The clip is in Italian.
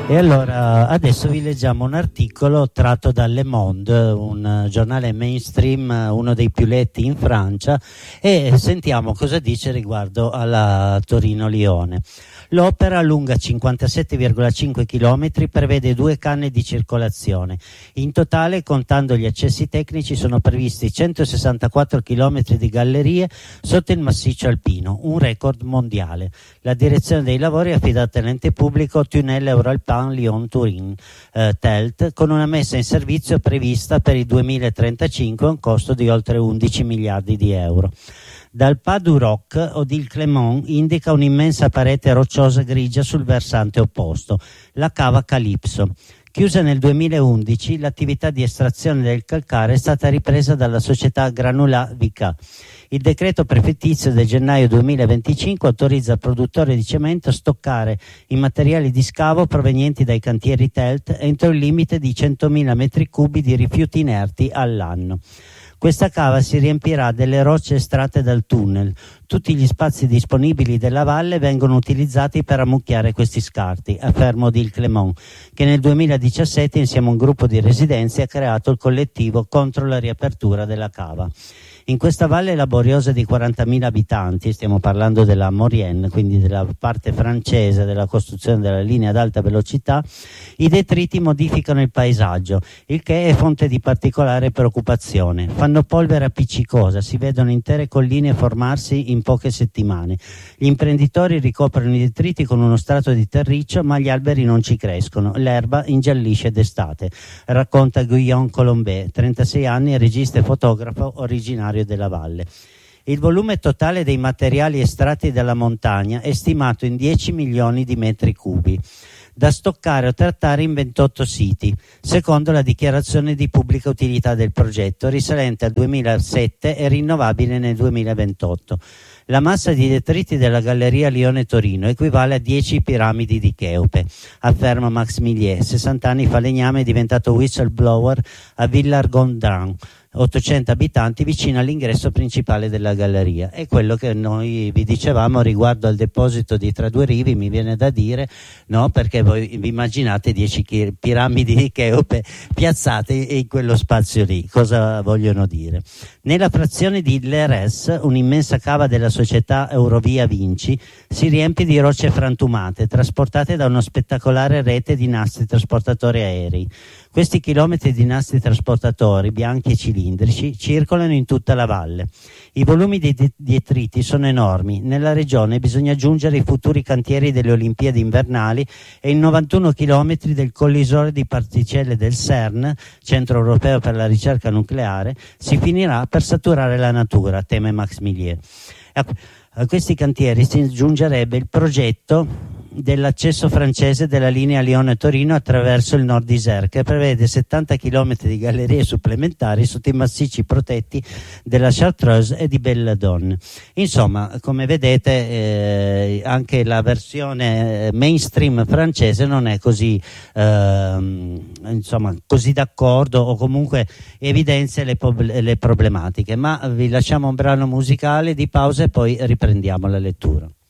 E allora adesso vi leggiamo un articolo tratto da Le Monde, un giornale mainstream, uno dei più letti in Francia, e sentiamo cosa dice riguardo alla Torino-Lione. L'opera, lunga 57,5 km, prevede 2 canne di circolazione. In totale, contando gli accessi tecnici, sono previsti 164 km di gallerie sotto il massiccio alpino, un record mondiale. La direzione dei lavori è affidata all'ente pubblico Tunnel Euralpin Lyon-Turin TELT, con una messa in servizio prevista per il 2035 a un costo di oltre 11 miliardi di euro. Dal Pas du Roc, Odile Clément indica un'immensa parete rocciosa grigia sul versante opposto, la cava Calypso. Chiusa nel 2011, l'attività di estrazione del calcare è stata ripresa dalla società Granulat Vicat. Il decreto prefettizio del gennaio 2025 autorizza il produttore di cemento a stoccare i materiali di scavo provenienti dai cantieri TELT entro il limite di 100.000 metri cubi di rifiuti inerti all'anno. Questa cava si riempirà delle rocce estratte dal tunnel. Tutti gli spazi disponibili della valle vengono utilizzati per ammucchiare questi scarti, afferma Odile Clément, che nel 2017 insieme a un gruppo di residenze ha creato il collettivo contro la riapertura della cava. In questa valle laboriosa di 40.000 abitanti, stiamo parlando della Maurienne, quindi della parte francese della costruzione della linea ad alta velocità, i detriti modificano il paesaggio, il che è fonte di particolare preoccupazione. Fanno polvere appiccicosa, si vedono intere colline formarsi in poche settimane. Gli imprenditori ricoprono i detriti con uno strato di terriccio, ma gli alberi non ci crescono, l'erba ingiallisce d'estate, racconta Guillaume Colombet, 36 anni, regista e fotografo originario della valle. Il volume totale dei materiali estratti dalla montagna è stimato in 10 milioni di metri cubi, da stoccare o trattare in 28 siti, secondo la dichiarazione di pubblica utilità del progetto, risalente al 2007 e rinnovabile nel 2028. La massa di detriti della galleria Lione-Torino equivale a 10 piramidi di Cheope, afferma Max Millier, 60 anni falegname, è diventato whistleblower a Villars-Gondrin, 800 abitanti, vicino all'ingresso principale della galleria. È quello che noi vi dicevamo riguardo al deposito di Tra Due Rivi, mi viene da dire, no? Perché voi vi immaginate 10 piramidi di Cheope piazzate in quello spazio lì. Cosa vogliono dire? Nella frazione di Leres, un'immensa cava della società Eurovia Vinci, si riempie di rocce frantumate, trasportate da una spettacolare rete di nastri trasportatori aerei. Questi chilometri di nastri trasportatori, bianchi e cilindrici, circolano in tutta la valle. I volumi di detriti sono enormi. Nella regione bisogna aggiungere i futuri cantieri delle Olimpiadi invernali e i 91 chilometri del collisore di particelle del CERN, Centro Europeo per la Ricerca Nucleare, si finirà per saturare la natura, teme Max Millier. A questi cantieri si aggiungerebbe il progetto dell'accesso francese della linea Lione-Torino attraverso il Nord Isère, che prevede 70 km di gallerie supplementari sotto i massicci protetti della Chartreuse e di Belledonne. Insomma, come vedete, anche la versione mainstream francese non è così così d'accordo, o comunque evidenzia le problematiche. Ma vi lasciamo un brano musicale di pausa e poi riprendiamo la lettura.